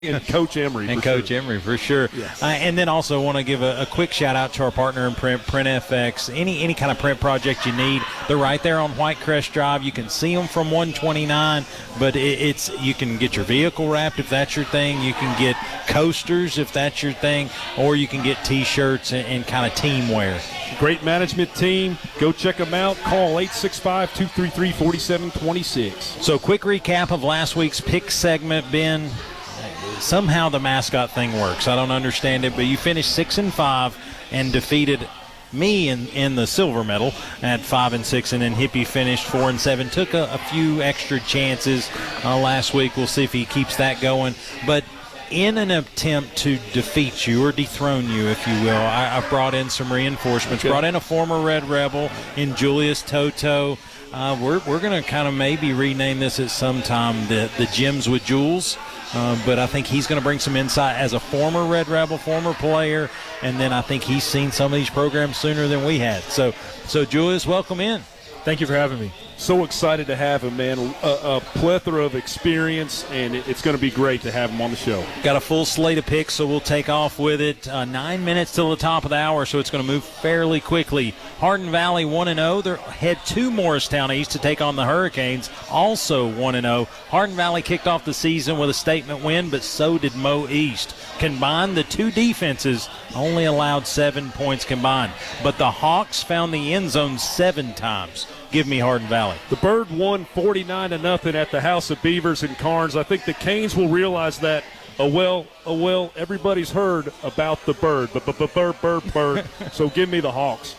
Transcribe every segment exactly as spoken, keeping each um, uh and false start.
And Coach Emery. And Coach sure. Emery, for sure. Yes. Uh, and then also want to give a, a quick shout-out to our partner in print, PrintFX. Any any kind of print project you need, they're right there on Whitecrest Drive. You can see them from one twenty-nine, but it, it's you can get your vehicle wrapped if that's your thing. You can get coasters if that's your thing, or you can get T-shirts and, and kind of team wear. Great management team. Go check them out. Call eight six five, two three three, four seven two six. So quick recap of last week's pick segment, Ben. Somehow the mascot thing works. I don't understand it, but you finished six and five and defeated me in, in the silver medal at five and six, and then Hippie finished four and seven. Took a, a few extra chances uh, last week. We'll see if he keeps that going. But in an attempt to defeat you or dethrone you, if you will, I, I brought in some reinforcements. Okay. Brought in a former Red Rebel in Julius Toto. Uh, we're we're going to kind of maybe rename this at some time the, the Gems with Jules. Uh, but I think he's going to bring some insight as a former Red Rebel, former player, and then I think he's seen some of these programs sooner than we had. So, so Julius, welcome in. Thank you for having me. So excited to have him, man. A, a plethora of experience, and it, it's going to be great to have him on the show. Got a full slate of picks, so we'll take off with it. Uh, nine minutes till the top of the hour, so it's going to move fairly quickly. Hardin Valley one and oh. They head to Morristown East to take on the Hurricanes, also one and oh. Hardin Valley kicked off the season with a statement win, but so did Mo East. Combined, the two defenses only allowed seven points combined, but the Hawks found the end zone seven times. Give me Hardin Valley. The Bird won forty-nine to nothing at the House of Beavers in Carnes. I think the Canes will realize that. Oh, well, oh, well, everybody's heard about the Bird. But, but, but, bird, bird, bird. So give me the Hawks.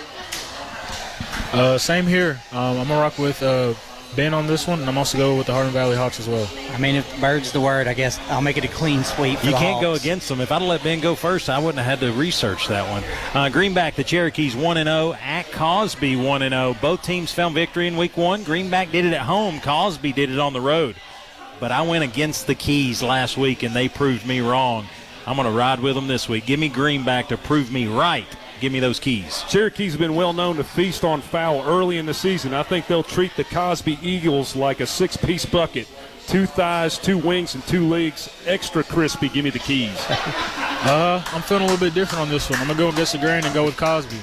Uh, same here. Um, I'm going to rock with uh, Ben on this one, and I'm also going with the Hardin Valley Hawks as well. I mean, if bird's the word, I guess I'll make it a clean sweep for You the can't go Hawks. against them. If I'd have let Ben go first, I wouldn't have had to research that one. Uh, Greenback, the Cherokees one and oh. At Cosby one and oh. Both teams found victory in week one. Greenback did it at home. Cosby did it on the road. But I went against the Keys last week, and they proved me wrong. I'm going to ride with them this week. Give me Greenback to prove me right. Give me those keys. Cherokees have been well known to feast on foul early in the season. I think they'll treat the Cosby Eagles like a six-piece bucket. Two thighs, two wings, and two legs. Extra crispy. Give me the keys. Uh, I'm feeling a little bit different on this one. I'm going to go against the grain and go with Cosby.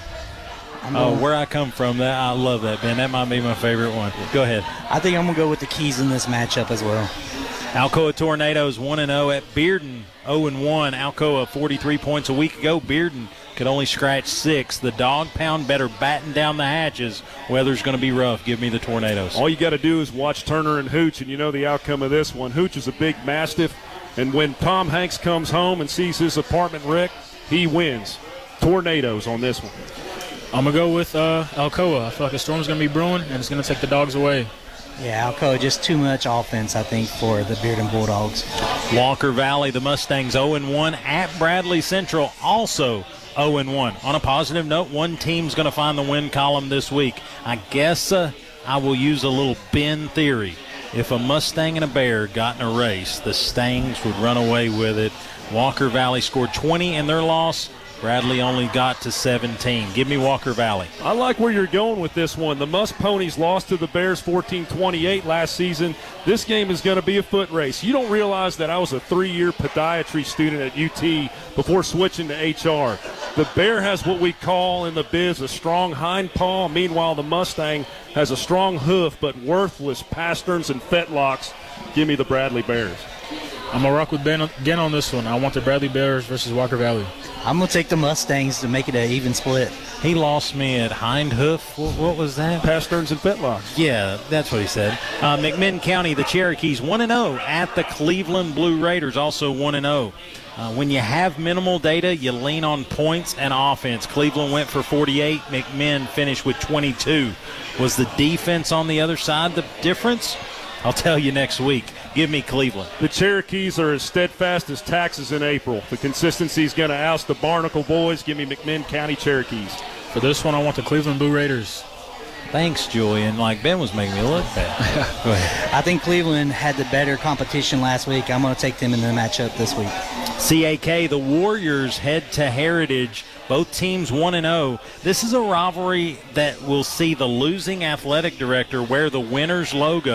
Oh, where I come from, that I love that, Ben. That might be my favorite one. Go ahead. I think I'm going to go with the Keys in this matchup as well. Alcoa Tornadoes one and oh at Bearden oh and one. Alcoa forty-three points a week ago. Bearden could only scratch six. The Dog Pound better batten down the hatches. Weather's going to be rough. Give me the Tornadoes. All you got to do is watch Turner and Hooch, and you know the outcome of this one. Hooch is a big mastiff, and when Tom Hanks comes home and sees his apartment wrecked, he wins. Tornadoes on this one. I'm going to go with uh, Alcoa. I feel like a storm's going to be brewing, and it's going to take the dogs away. Yeah, Alcoa, just too much offense, I think, for the Bearden Bulldogs. Walker Valley, the Mustangs oh and one at Bradley Central, also oh and one. On a positive note, one team's going to find the win column this week. I guess uh, I will use a little Ben theory. If a Mustang and a Bear got in a race, the Stangs would run away with it. Walker Valley scored twenty in their loss. Bradley only got to seventeen. Give me Walker Valley. I like where you're going with this one. The Musk Ponies lost to the Bears fourteen twenty-eight last season. This game is going to be a foot race. You don't realize that I was a three-year podiatry student at U T before switching to H R. The Bear has what we call in the biz a strong hind paw. Meanwhile, the Mustang has a strong hoof but worthless pasterns and fetlocks. Give me the Bradley Bears. I'm going to rock with Ben again on this one. I want the Bradley Bears versus Walker Valley. I'm going to take the Mustangs to make it an even split. He lost me at hind hoof. What, what was that? Pasterns and fetlocks. Yeah, that's what he said. Uh, McMinn County, the Cherokees one and oh at the Cleveland Blue Raiders, also one and oh. Uh, when you have minimal data, you lean on points and offense. Cleveland went for forty-eight. McMinn finished with twenty-two. Was the defense on the other side the difference? I'll tell you next week. Give me Cleveland. The Cherokees are as steadfast as taxes in April. The consistency is going to oust the Barnacle boys. Give me McMinn County Cherokees. For this one, I want the Cleveland Blue Raiders. Thanks, Julian. Like Ben was making me look bad. Go ahead. I think Cleveland had the better competition last week. I'm going to take them in the matchup this week. C A K, the Warriors head to Heritage. Both teams one and oh. This is a rivalry that will see the losing athletic director wear the winner's logo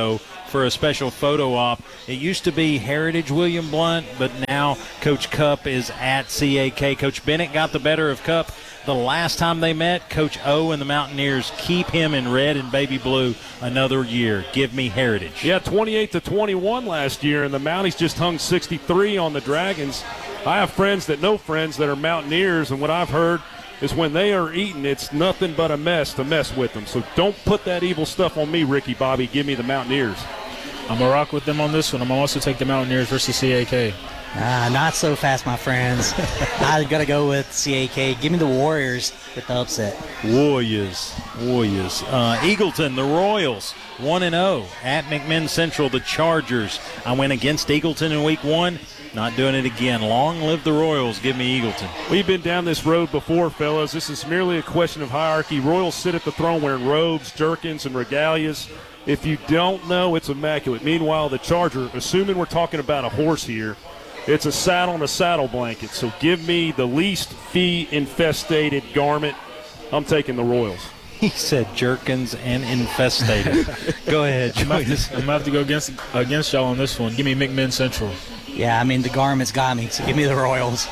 for a special photo op. It used to be Heritage William Blount, but now Coach Cup is at C A K. Coach Bennett got the better of Cup the last time they met. Coach O and the Mountaineers keep him in red and baby blue another year. Give me Heritage. Yeah, twenty-eight to twenty-one last year, and the Mounties just hung sixty-three on the Dragons. I have friends that know friends that are Mountaineers, and what I've heard is when they are eating, it's nothing but a mess to mess with them. So don't put that evil stuff on me, Ricky Bobby. Give me the Mountaineers. I'm going to rock with them on this one. I'm going to also take the Mountaineers versus C A K. Ah, not so fast, my friends. I got to go with C A K. Give me the Warriors with the upset. Warriors. Warriors. Uh, Eagleton, the Royals, one and oh. At McMinn Central, the Chargers. I went against Eagleton in week one. Not doing it again. Long live the Royals. Give me Eagleton. We've been down this road before, fellas. This is merely a question of hierarchy. Royals sit at the throne wearing robes, jerkins, and regalias. If you don't know, it's immaculate. Meanwhile, the Charger, assuming we're talking about a horse here, it's a saddle and a saddle blanket. So give me the least fee-infestated garment. I'm taking the Royals. He said jerkins and infestated. Go ahead, I'm going Joyce. to have to go against, against y'all on this one. Give me McMinn Central. Yeah, I mean, the garments got me, so give me the Royals.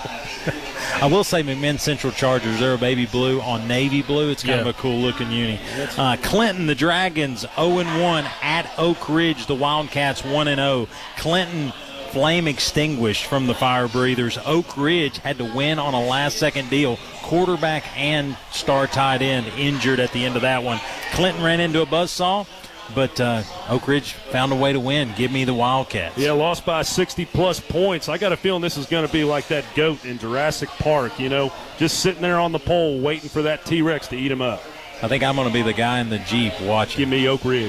I will say McMinn Central Chargers, they're a baby blue on navy blue. It's kind Yeah. of a cool-looking uni. Uh, Clinton, the Dragons, oh and one. At Oak Ridge, the Wildcats, one and oh. Clinton, flame extinguished from the Fire Breathers. Oak Ridge had to win on a last-second deal. Quarterback and star tight end injured at the end of that one. Clinton ran into a buzzsaw, but uh, Oak Ridge found a way to win. Give me the Wildcats. Yeah, lost by sixty-plus points. I got a feeling this is going to be like that goat in Jurassic Park, you know, just sitting there on the pole waiting for that T-Rex to eat him up. I think I'm going to be the guy in the Jeep watching. Give me Oak Ridge.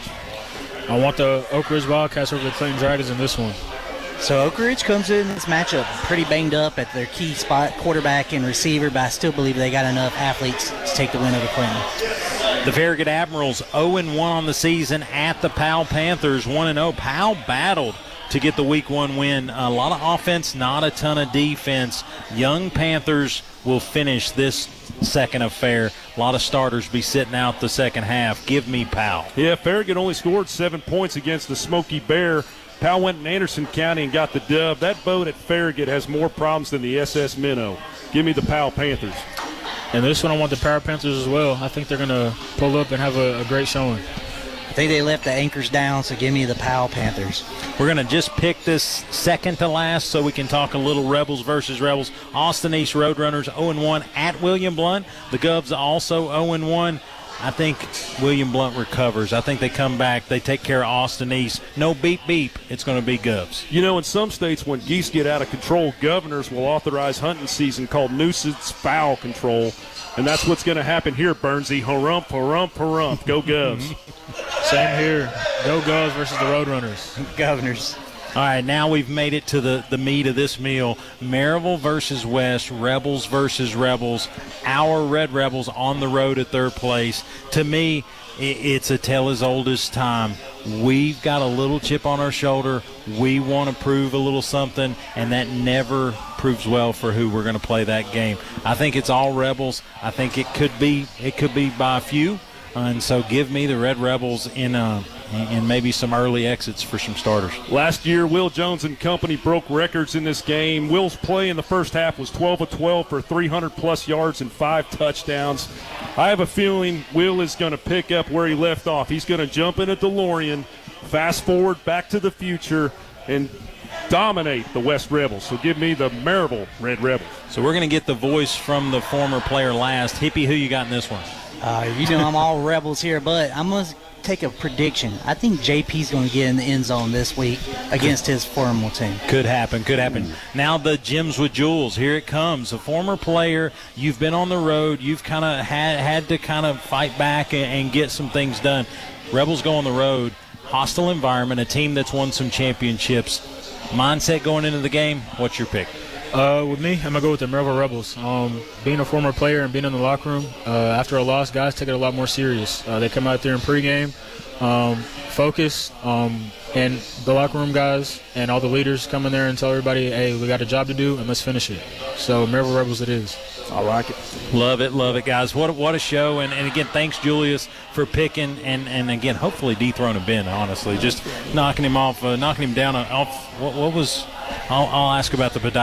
I want the Oak Ridge Wildcats over the Clinton Dragons in this one. So Oak Ridge comes in this matchup pretty banged up at their key spot, quarterback and receiver, but I still believe they got enough athletes to take the win over Clinton. The Farragut Admirals oh and one on the season at the Powell Panthers, one and oh. Powell battled to get the week one win. A lot of offense, not a ton of defense. Young Panthers will finish this second affair. A lot of starters be sitting out the second half. Give me Powell. Yeah, Farragut only scored seven points against the Smoky Bear. Powell went in Anderson County and got the dub. That boat at Farragut has more problems than the S S Minnow. Give me the Powell Panthers. And this one I want the Power Panthers as well. I think they're going to pull up and have a, a great showing. I think they left the anchors down, so give me the Powell Panthers. We're going to just pick this second to last so we can talk a little Rebels versus Rebels. Austin East Roadrunners oh and one at William Blount. The Govs also oh and one. I think William Blount recovers. I think they come back. They take care of Austin East. No beep beep. It's going to be Govs. You know, in some states, when geese get out of control, governors will authorize hunting season called nuisance fowl control. And that's what's going to happen here, Bernsey. Harump, harump, harump. Go Govs. Same here. Go Govs versus the Roadrunners. Governors. All right, now we've made it to the, the meat of this meal. Maryville versus West, Rebels versus Rebels. Our Red Rebels on the road at third place. To me, it's a tale as old as time. We've got a little chip on our shoulder. We want to prove a little something, and that never proves well for who we're going to play that game. I think it's all Rebels. I think it could be it could be by a few, and so give me the Red Rebels in uh, and maybe some early exits for some starters. Last year, Will Jones and company broke records in this game. Will's play in the first half was twelve of twelve for three hundred plus yards and five touchdowns. I have a feeling Will is going to pick up where he left off. He's going to jump in a DeLorean, fast forward back to the future, and dominate the West Rebels. So give me the Maryville Red Rebels. So we're going to get the voice from the former player last. Hippie, who you got in this one? Uh, you know I'm all Rebels here, but I'm going to take a prediction. I think J P's going to get in the end zone this week against his former team. Could happen, could happen. Now the Gems with Jewels, here it comes. A former player, you've been on the road, you've kind of had had to kind of fight back and, and get some things done. Rebels go on the road, hostile environment, a team that's won some championships. Mindset going into the game, what's your pick? Uh, with me, I'm gonna go with the Maryville Rebels. Um, being a former player and being in the locker room, uh, after a loss, guys take it a lot more serious. Uh, they come out there in pregame, um, focus, um, and the locker room guys and all the leaders come in there and tell everybody, hey, we got a job to do and let's finish it. So Maryville Rebels it is. I like it. Love it, love it, guys. What what a show. And, and again, thanks, Julius, for picking and, and again, hopefully dethroning Ben, honestly. Just knocking him off, uh, knocking him down off. What, what was – I'll, I'll ask about the podiatrist.